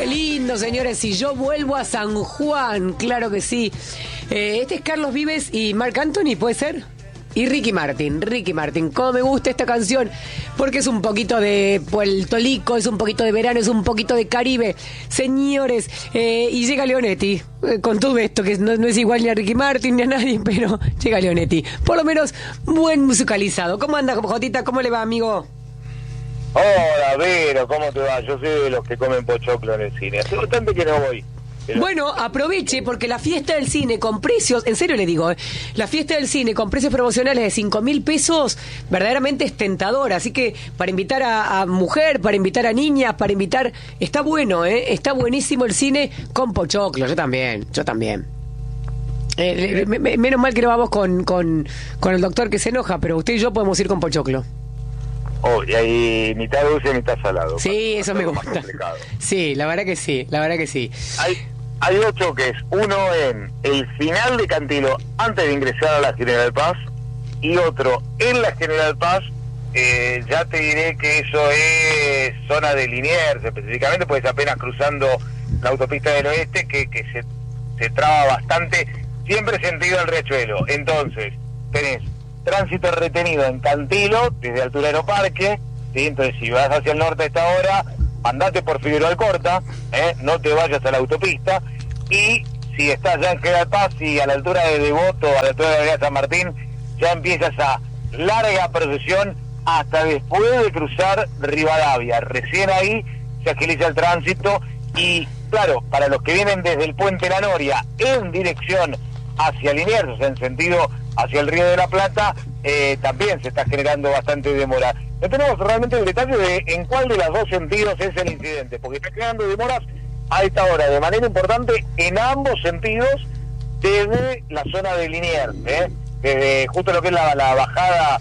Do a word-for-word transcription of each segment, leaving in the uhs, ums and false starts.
Qué lindo, señores. Si yo vuelvo a San Juan, claro que sí. Eh, este es Carlos Vives y Marc Anthony, ¿puede ser? Y Ricky Martin, Ricky Martin. Cómo me gusta esta canción, porque es un poquito de Puerto Rico, es un poquito de verano, es un poquito de Caribe. Señores, eh, y llega Leonetti, eh, con todo esto, que no, no es igual ni a Ricky Martin ni a nadie, pero llega Leonetti. Por lo menos, buen musicalizado. ¿Cómo anda, Jotita? ¿Cómo le va, amigo? Hola, Vero, ¿cómo te va? Yo soy de los que comen pochoclo en el cine. Hace bastante que no voy. Pero... Bueno, aproveche, porque la fiesta del cine con precios, en serio le digo, eh, la fiesta del cine con precios promocionales de cinco mil pesos, verdaderamente es tentadora. Así que para invitar a, a mujer, para invitar a niñas, para invitar... Está bueno, ¿eh? Está buenísimo el cine con pochoclo. Yo también, yo también. Eh, me, me, menos mal que no vamos con, con, con el doctor que se enoja, pero usted y yo podemos ir con pochoclo. Oh, y hay mitad dulce, mitad salado. Sí, eso me gusta. Sí, la verdad que sí, la verdad que sí. Hay, hay dos choques, uno en el final de Cantilo, antes de ingresar a la General Paz, y otro en la General Paz. Eh, ya te diré que eso es zona de Liniers, específicamente, pues apenas cruzando la autopista del oeste, que, que se, se traba bastante, siempre sentido al Riachuelo. Entonces, tenés tránsito retenido en Cantilo, desde altura de Aeroparque, ¿sí? Entonces si vas hacia el norte a esta hora, andate por Figueroa Alcorta, ¿eh? No te vayas a la autopista, y si estás ya en General Paz y a la altura de Devoto, a la altura de la Avenida San Martín, ya empiezas a larga procesión hasta después de cruzar Rivadavia. Recién ahí se agiliza el tránsito y, claro, para los que vienen desde el Puente La Noria en dirección hacia Liniers, o sea, en sentido hacia el Río de la Plata, eh, también se está generando bastante demora. No tenemos realmente el detalle de en cuál de los dos sentidos es el incidente, porque está creando demoras a esta hora de manera importante en ambos sentidos desde la zona de Liniers, ¿eh? Desde justo lo que es la, la bajada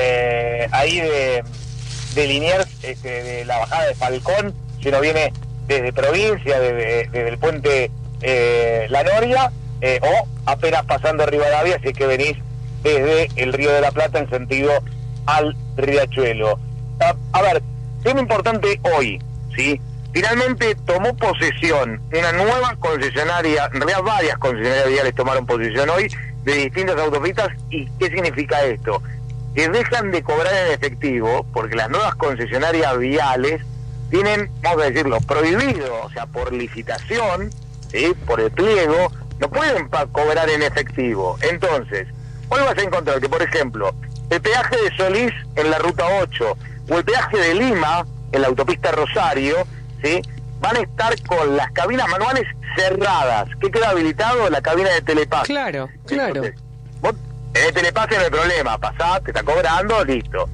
eh, ahí de, de Liniers, este, de la bajada de Falcón, si uno viene desde provincia, desde, desde el puente eh, La Noria, Eh, o apenas pasando Rivadavia, si es que venís desde el Río de la Plata en sentido al Riachuelo. A, a ver, tema importante hoy, ¿sí? Finalmente tomó posesión una nueva concesionaria, en realidad varias concesionarias viales tomaron posesión hoy de distintas autopistas. ¿Y qué significa esto? Que dejan de cobrar en efectivo, porque las nuevas concesionarias viales tienen, vamos a decirlo, prohibido, o sea, por licitación, ¿sí? Por el pliego, no pueden pa- cobrar en efectivo. Entonces, hoy vas a encontrar que, por ejemplo, el peaje de Solís en la ruta ocho o el peaje de Lima en la autopista Rosario, ¿sí? Van a estar con las cabinas manuales cerradas. ¿Qué queda habilitado? La cabina de Telepase. Claro, claro. Entonces, vos tenés Telepase, no hay problema, pasás, te está cobrando, listo.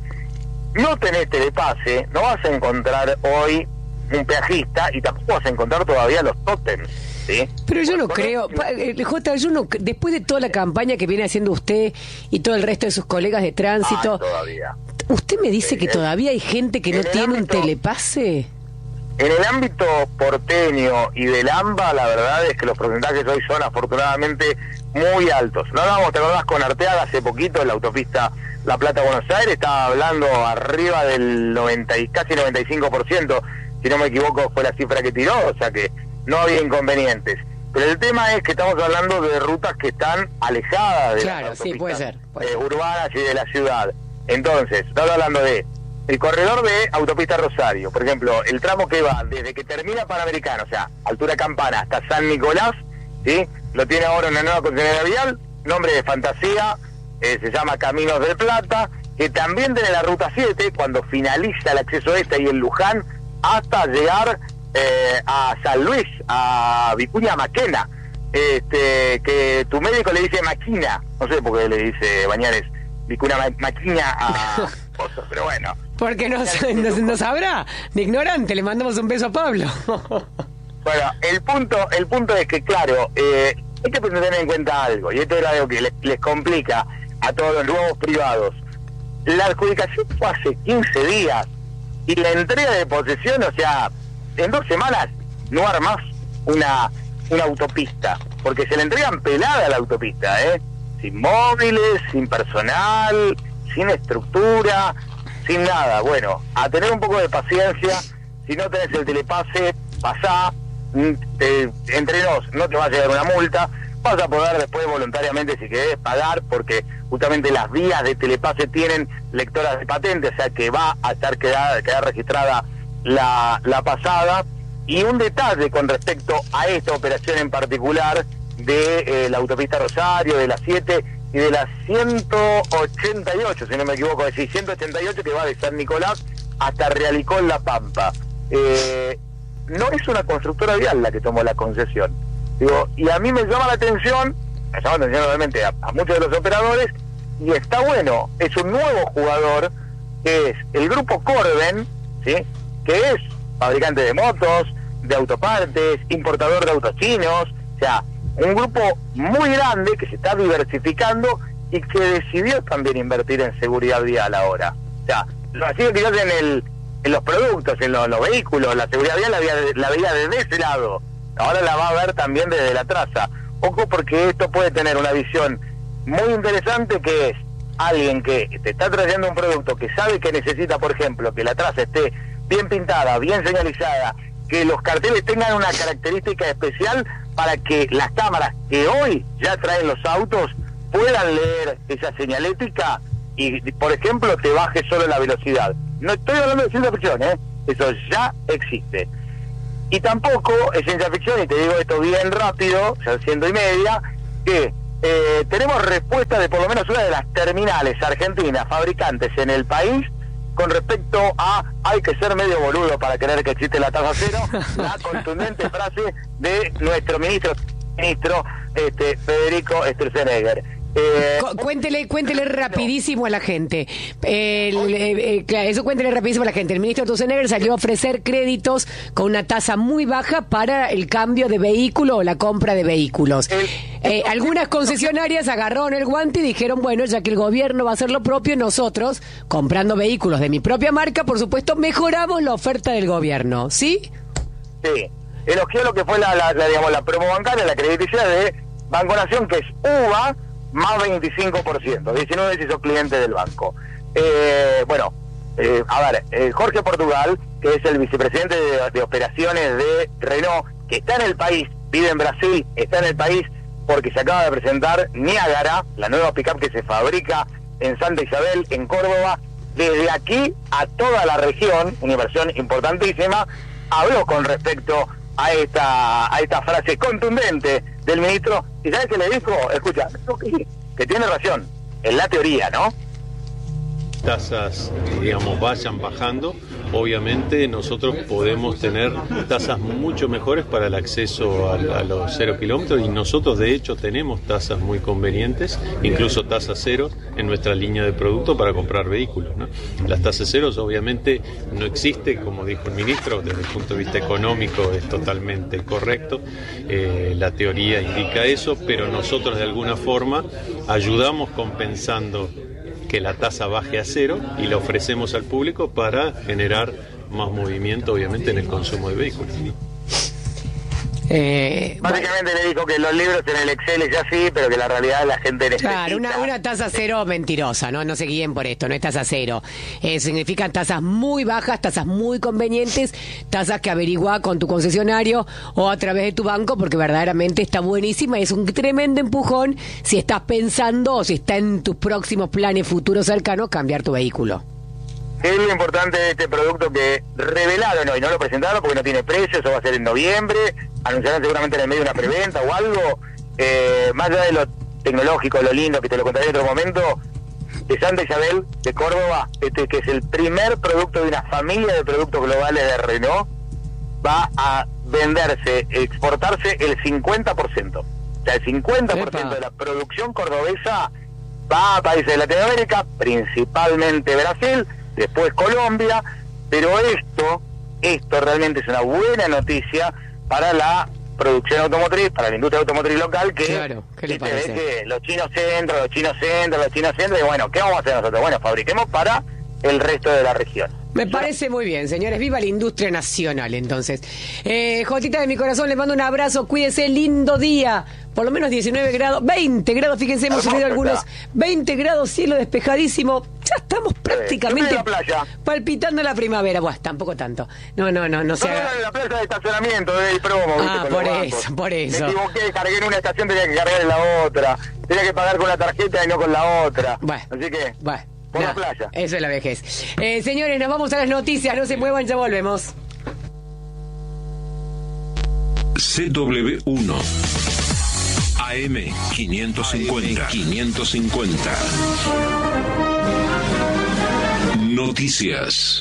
No tenés Telepase, no vas a encontrar hoy un peajista y tampoco vas a encontrar todavía los tótems. ¿Sí? Pero yo no creo, pa, eh, Jota, yo no, después de toda la campaña que viene haciendo usted y todo el resto de sus colegas de tránsito, ah, todavía. ¿Usted me dice Sí, que eh, todavía hay gente que no tiene ámbito, un telepase? En el ámbito porteño y del AMBA, la verdad es que los porcentajes hoy son afortunadamente muy altos. No hablamos, te acordás, con Arteaga hace poquito en la autopista La Plata-Buenos Aires, estaba hablando arriba del noventa y casi noventa y cinco por ciento, si no me equivoco fue la cifra que tiró, o sea que no había inconvenientes. Pero el tema es que estamos hablando de rutas que están alejadas de claro, las sí, puede ser, puede eh, ser. urbanas y de la ciudad. Entonces, estamos hablando de el corredor de autopista Rosario, por ejemplo, el tramo que va desde que termina Panamericano, o sea, altura Campana, hasta San Nicolás, ¿sí? Lo tiene ahora una nueva concesionaria vial, nombre de fantasía, eh, se llama Caminos del Plata, que también tiene la ruta siete, cuando finaliza el acceso este y el Luján, hasta llegar eh, a San Luis, a Vicuña Maquena, este, que tu médico le dice Maquina, no sé por qué le dice Bañares Vicuña Ma- Maquina a Pozo, pero bueno. Porque no, no, no sabrá, de ignorante, le mandamos un beso a Pablo. Bueno, el punto el punto es que, claro, eh, hay que tener en cuenta algo, y esto era algo que les, les complica a todos los nuevos privados. La adjudicación fue hace quince días, y la entrega de posesión, o sea, en dos semanas no armás una, una autopista, porque se le entregan pelada a la autopista, ¿eh? Sin móviles, sin personal, sin estructura, sin nada. Bueno, a tener un poco de paciencia. Si no tenés el telepase, pasá, te, entre nos, no te va a llegar una multa, vas a poder después voluntariamente, si querés, pagar, porque justamente las vías de telepase tienen lectoras de patente, o sea que va a estar quedada, quedar registrada la, la pasada. Y un detalle con respecto a esta operación en particular de eh, la autopista Rosario, de la siete y de la ciento ochenta y ocho, si no me equivoco, es decir, ciento ochenta y ocho que va de San Nicolás hasta Realicó, La Pampa. Eh, no es una constructora vial la que tomó la concesión. Digo, y a mí me llama la atención, me llama la atención obviamente a, a muchos de los operadores, y está bueno, es un nuevo jugador, que es el grupo Corben, ¿sí?, que es fabricante de motos, de autopartes, importador de autos chinos, o sea, un grupo muy grande que se está diversificando y que decidió también invertir en seguridad vial ahora. O sea, lo hacía quizás en el en los productos, en los, los vehículos, la seguridad vial la veía, la veía desde ese lado, ahora la va a ver también desde la traza. Ojo, porque esto puede tener una visión muy interesante, que es alguien que te está trayendo un producto que sabe que necesita, por ejemplo, que la traza esté bien pintada, bien señalizada, que los carteles tengan una característica especial para que las cámaras que hoy ya traen los autos puedan leer esa señalética y, por ejemplo, te baje solo la velocidad. No estoy hablando de ciencia ficción, ¿eh? Eso ya existe. Y tampoco es ciencia ficción, y te digo esto bien rápido, ya siendo y media, que eh, tenemos respuesta de por lo menos una de las terminales argentinas fabricantes en el país con respecto a hay que ser medio boludo para creer que existe la tasa cero, la contundente frase de nuestro ministro ministro este Federico Sturzenegger. Eh, Cu cuéntele, cuéntele rapidísimo a la gente. El, eh, eh, eso cuéntele rapidísimo a la gente. El ministro Sturzenegger salió a ofrecer créditos con una tasa muy baja para el cambio de vehículo o la compra de vehículos. El, eh, algunas concesionarias agarraron el guante y dijeron, bueno, ya que el gobierno va a hacer lo propio, nosotros, comprando vehículos de mi propia marca, por supuesto, mejoramos la oferta del gobierno. ¿Sí? Sí. Elogió lo que fue la, la, la, digamos, la promo bancaria, la crediticia de Banco Nación, que es U V A, más veinticinco por ciento, diecinueve si sos cliente del banco. Eh, bueno, eh, a ver, eh, Jorge Portugal, que es el vicepresidente de, de operaciones de Renault, que está en el país, vive en Brasil, está en el país porque se acaba de presentar Niágara, la nueva pick-up que se fabrica en Santa Isabel, en Córdoba. Desde aquí a toda la región, una inversión importantísima, habló con respecto a esta a esta frase contundente del ministro, y ¿sabes qué le dijo? Escucha, que, que tiene razón, en la teoría, ¿no? Tasas, digamos, vayan bajando, obviamente nosotros podemos tener tasas mucho mejores para el acceso a, a los cero kilómetros, y nosotros de hecho tenemos tasas muy convenientes, incluso tasas cero en nuestra línea de producto para comprar vehículos, ¿no? Las tasas ceros obviamente no existe, como dijo el ministro, desde el punto de vista económico es totalmente correcto, eh, la teoría indica eso, pero nosotros de alguna forma ayudamos compensando que la tasa baje a cero y la ofrecemos al público para generar más movimiento, obviamente, en el consumo de vehículos. Eh, Básicamente bueno. Le dijo que los libros en el Excel es así, pero que la realidad la gente necesita. Claro, una, una tasa cero mentirosa, ¿no? No se guíen por esto, no es tasa cero. Eh, significan tasas muy bajas, tasas muy convenientes, tasas que averigua con tu concesionario o a través de tu banco, porque verdaderamente está buenísima y es un tremendo empujón si estás pensando o si está en tus próximos planes futuros cercanos cambiar tu vehículo. Es lo importante de este producto que revelaron hoy, no lo presentaron porque no tiene precio, eso va a ser en noviembre, anunciarán seguramente en el medio una preventa o algo, eh, más allá de lo tecnológico, lo lindo, que te lo contaré en otro momento, de Santa Isabel, de Córdoba, este que es el primer producto de una familia de productos globales de Renault, va a venderse, exportarse el cincuenta por ciento. O sea, el cincuenta por ciento de la producción cordobesa va a países de Latinoamérica, principalmente Brasil, después Colombia, pero esto, esto realmente es una buena noticia para la producción automotriz, para la industria automotriz local, que, claro, ¿qué le parece? que los chinos entran, los chinos entran, los chinos entran, y bueno, ¿qué vamos a hacer nosotros? Bueno, fabriquemos para el resto de la región. Me parece muy bien, señores. Viva la industria nacional, entonces. Eh, Jotita de mi corazón, les mando un abrazo. Cuídese, lindo día. Por lo menos diecinueve grados, veinte grados, fíjense, hemos subido algunos. veinte grados, cielo despejadísimo. Ya estamos prácticamente en la playa. palpitando la primavera. Buah, tampoco tanto. No, no, no, no se haga. En la plaza de estacionamiento de promo. Ah, por eso, por eso. Me equivoqué, cargué en una estación, tenía que cargar en la otra. Tenía que pagar con la tarjeta y no con la otra. Bueno, así que, bueno, por nah, la playa. Eso es la vejez. Eh, señores, nos vamos a las noticias. No se muevan, ya volvemos. C W uno A M quinientos cincuenta. quinientos cincuenta. Noticias.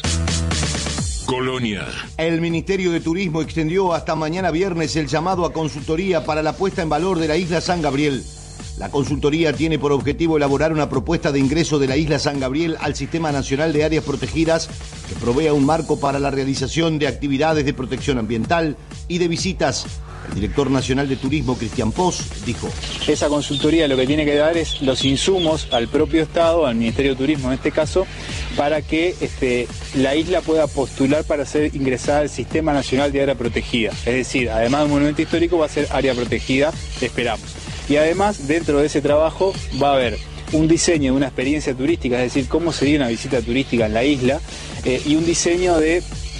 Colonia. El Ministerio de Turismo extendió hasta mañana viernes el llamado a consultoría para la puesta en valor de la isla San Gabriel. La consultoría tiene por objetivo elaborar una propuesta de ingreso de la isla San Gabriel al Sistema Nacional de Áreas Protegidas que provea un marco para la realización de actividades de protección ambiental y de visitas. El director nacional de Turismo, Cristian Pos, dijo: esa consultoría lo que tiene que dar es los insumos al propio Estado, al Ministerio de Turismo en este caso, para que este, la isla pueda postular para ser ingresada al Sistema Nacional de Área Protegida. Es decir, además de un monumento histórico, va a ser área protegida, esperamos. Y además, dentro de ese trabajo, va a haber un diseño de una experiencia turística, es decir, cómo sería una visita turística en la isla, eh, y un diseño de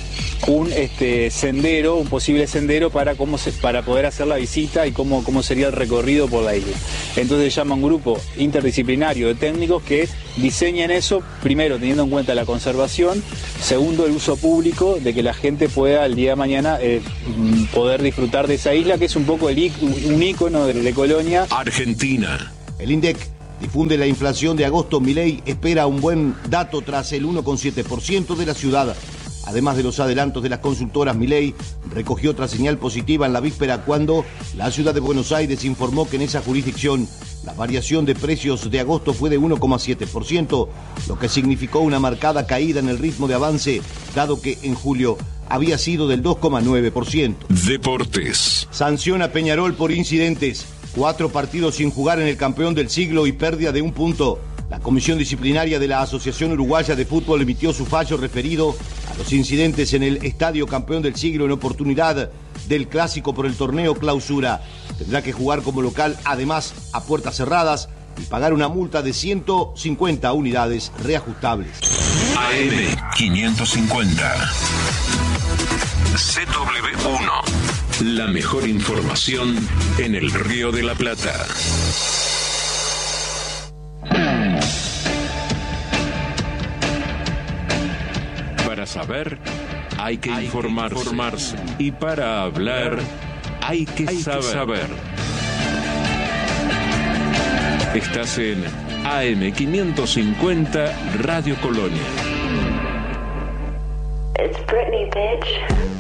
un este, sendero, un posible sendero para cómo se, para poder hacer la visita y cómo, cómo sería el recorrido por la isla. Entonces se llama un grupo interdisciplinario de técnicos que diseñen eso, primero teniendo en cuenta la conservación, segundo el uso público, de que la gente pueda el día de mañana eh, poder disfrutar de esa isla, que es un poco el, un ícono de, de Colonia. Argentina. El INDEC difunde la inflación de agosto. Milei espera un buen dato tras el uno coma siete por ciento de la ciudad. Además de los adelantos de las consultoras, Milei recogió otra señal positiva en la víspera cuando la ciudad de Buenos Aires informó que en esa jurisdicción la variación de precios de agosto fue de uno coma siete por ciento, lo que significó una marcada caída en el ritmo de avance, dado que en julio había sido del dos coma nueve por ciento. Deportes. Sanciona a Peñarol por incidentes. Cuatro partidos sin jugar en el campeón del siglo y pérdida de un punto. La Comisión Disciplinaria de la Asociación Uruguaya de Fútbol emitió su fallo referido a los incidentes en el Estadio Campeón del Siglo en oportunidad del clásico por el torneo Clausura. Tendrá que jugar como local, además, a puertas cerradas y pagar una multa de ciento cincuenta unidades reajustables. A M quinientos cincuenta. C W uno. La mejor información en el Río de la Plata. Para saber, hay que hay informarse. Que informarse. Y para hablar, hay que, hay saber. que saber. Estás en A M quinientos cincuenta Radio Colonia. It's Britney, bitch.